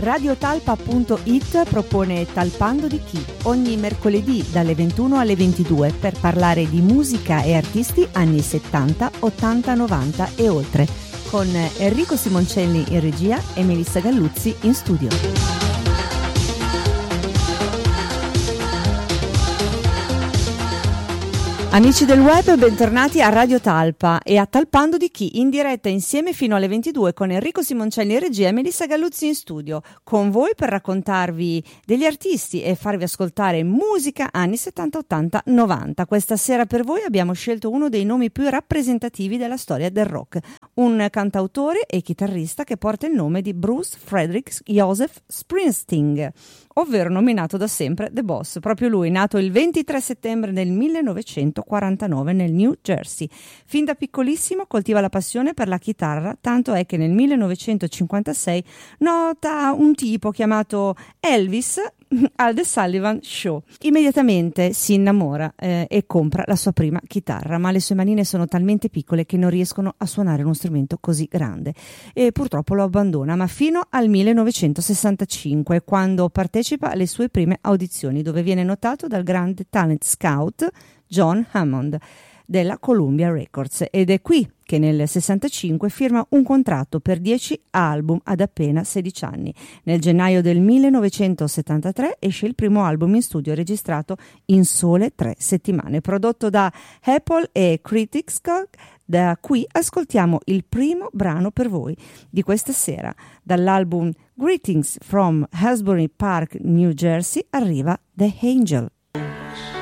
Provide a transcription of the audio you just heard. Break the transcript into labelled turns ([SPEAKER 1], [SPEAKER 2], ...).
[SPEAKER 1] Radiotalpa.it propone Talpando di Chi ogni mercoledì dalle 21 alle 22 per parlare di musica e artisti anni 70, 80, 90 e oltre, con Enrico Simoncelli in regia e Melissa Galluzzi in studio. Amici del web, bentornati a Radio Talpa e a Talpando di Chi, in diretta insieme fino alle 22 con Enrico Simoncelli in regia e Melissa Galluzzi in studio, con voi per raccontarvi degli artisti e farvi ascoltare musica anni 70, 80, 90. Questa sera per voi abbiamo scelto uno dei nomi più rappresentativi della storia del rock, un cantautore e chitarrista che porta il nome di Bruce Frederick Joseph Springsteen, ovvero nominato da sempre The Boss. Proprio lui, nato il 23 settembre del 1949 nel New Jersey. Fin da piccolissimo coltiva la passione per la chitarra, tanto è che nel 1956 nota un tipo chiamato Elvis al The Sullivan Show. Immediatamente si innamora e compra la sua prima chitarra, ma le sue manine sono talmente piccole che non riescono a suonare uno strumento così grande e purtroppo lo abbandona, ma fino al 1965, quando partecipa alle sue prime audizioni, dove viene notato dal grande talent scout John Hammond della Columbia Records, ed è qui che nel 65 firma un contratto per 10 album ad appena 16 anni. Nel gennaio del 1973 esce il primo album in studio registrato in sole 3 settimane, prodotto da Apple e Critics. Da qui ascoltiamo il primo brano per voi di questa sera. Dall'album Greetings from Asbury Park, New Jersey, arriva The Angel.